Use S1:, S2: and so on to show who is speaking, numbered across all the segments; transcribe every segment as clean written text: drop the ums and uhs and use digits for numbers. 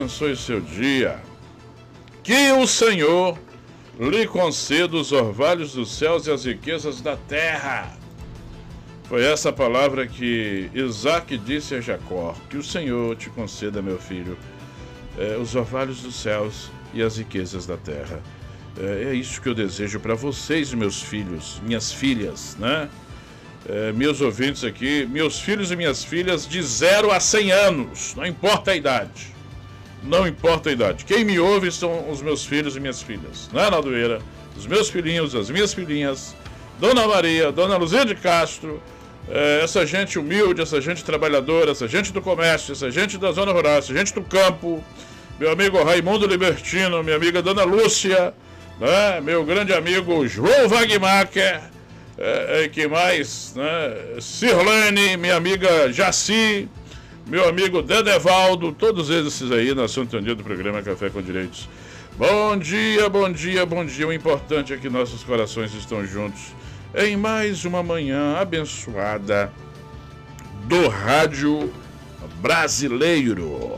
S1: Abençoe seu dia. Que o Senhor lhe conceda os orvalhos dos céus e as riquezas da terra. Foi essa palavra que Isaac disse a Jacó. Que o Senhor te conceda, meu filho, os orvalhos dos céus e as riquezas da terra. É isso que eu desejo para vocês, meus filhos, minhas filhas, né? Meus ouvintes aqui, meus filhos e minhas filhas de 0 a 100 anos, não importa a idade. Não importa a idade. Quem me ouve são os meus filhos e minhas filhas, né, Naldoeira? Os meus filhinhos, as minhas filhinhas, Dona Maria, Dona Luzia de Castro, essa gente humilde, essa gente trabalhadora, essa gente do comércio, essa gente da zona rural, essa gente do campo, meu amigo Raimundo Libertino, minha amiga Dona Lúcia, né, meu grande amigo João Wagmacher, que mais, né, Sirlene, minha amiga Jaci, meu amigo Dedevaldo, todos esses aí na sintonia do programa Café com Direitos. Bom dia, bom dia, bom dia. O importante é que nossos corações estão juntos em mais uma manhã abençoada do rádio brasileiro.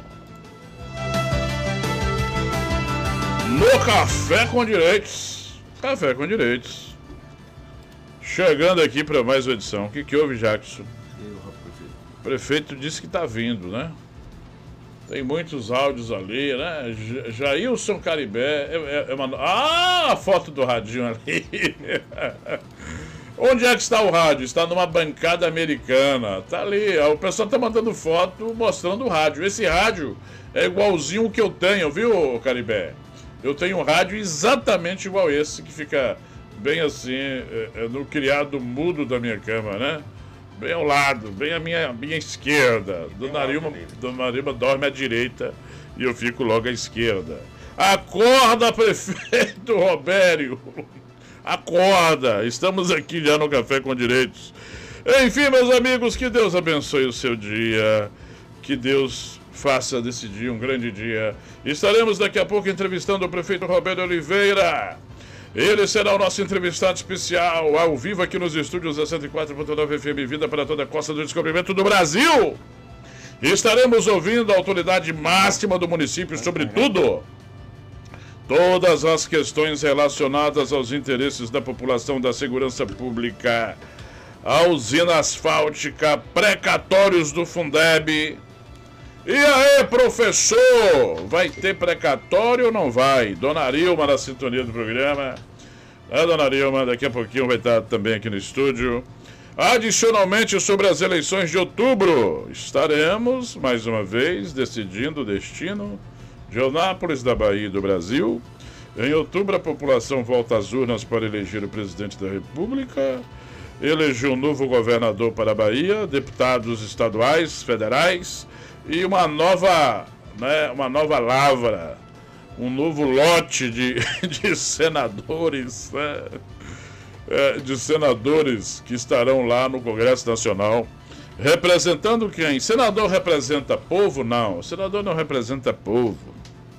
S1: No Café com Direitos. Café com Direitos. Chegando aqui para mais uma edição. O que houve, Jackson? O prefeito disse que está vindo, né? Tem muitos áudios ali, né? Jailson Caribé. A foto do radinho ali. Onde é que está o rádio? Está numa bancada americana. Tá ali. O pessoal está mandando foto mostrando o rádio. Esse rádio é igualzinho o que eu tenho, viu, Caribé? Eu tenho um rádio exatamente igual esse, que fica bem assim, no criado mudo da minha cama, né? Bem ao lado, bem à minha esquerda. Dona Nilma dorme à direita e eu fico logo à esquerda. Acorda, prefeito Robério! Acorda! Estamos aqui já no Café com Direitos. Enfim, meus amigos, que Deus abençoe o seu dia. Que Deus faça desse dia um grande dia. Estaremos daqui a pouco entrevistando o prefeito Roberto Oliveira. Ele será o nosso entrevistado especial, ao vivo aqui nos estúdios da 104.9 FM Vida para toda a costa do descobrimento do Brasil. Estaremos ouvindo a autoridade máxima do município sobre tudo. Todas as questões relacionadas aos interesses da população, da segurança pública, a usina asfáltica, precatórios do Fundeb. E aí, professor? Vai ter precatório ou não vai? Dona Arilma na sintonia do programa. A Dona Arilma daqui a pouquinho vai estar também aqui no estúdio. Adicionalmente, sobre as eleições de outubro, estaremos, mais uma vez, decidindo o destino de Eunápolis, da Bahia e do Brasil. Em outubro, a população volta às urnas para eleger o presidente da República, eleger um novo governador para a Bahia, deputados estaduais, federais, e uma nova lavra, um novo lote de senadores, né? De senadores que estarão lá no Congresso Nacional, representando quem? Senador representa povo? Não, senador não representa povo.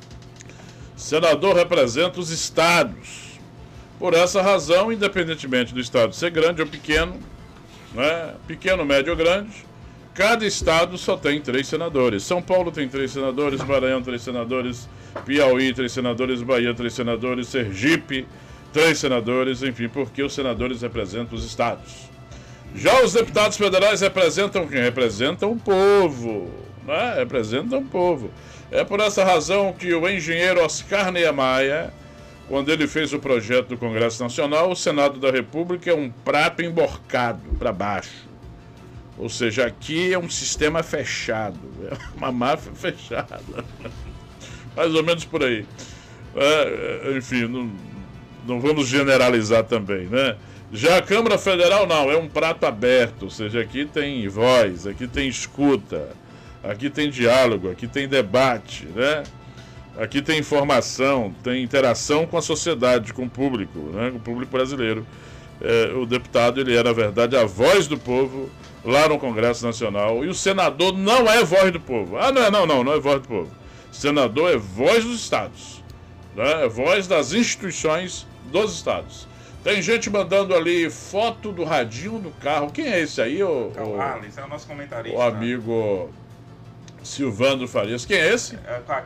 S1: Senador representa os estados. Por essa razão, independentemente do estado ser grande ou pequeno, né? Pequeno, médio ou grande, cada estado só tem 3 senadores. São Paulo tem 3 senadores, Maranhão 3 senadores, Piauí 3 senadores, Bahia 3 senadores, Sergipe 3 senadores, enfim, porque os senadores representam os estados. Já os deputados federais representam quem? Representam o povo, né? Representam o povo. É por essa razão que o engenheiro Oscar Niemeyer, quando ele fez o projeto do Congresso Nacional, o Senado da República é um prato emborcado para baixo. Ou seja, aqui é um sistema fechado, é uma máfia fechada, mais ou menos por aí. Enfim, não vamos generalizar também, né? Já a Câmara Federal não, é um prato aberto, ou seja, aqui tem voz, aqui tem escuta, aqui tem diálogo, aqui tem debate, né? Aqui tem informação, tem interação com a sociedade, com o público, né? Com o público brasileiro. O deputado, ele é, na verdade, a voz do povo lá no Congresso Nacional, e o senador não é voz do povo. Não é voz do povo. Senador é voz dos estados, né? É voz das instituições dos estados. Tem gente mandando ali foto do radinho do carro. Quem é esse aí?
S2: O Alex, é o nosso comentarista.
S1: O amigo Silvandro Farias. Quem é esse?
S2: Com a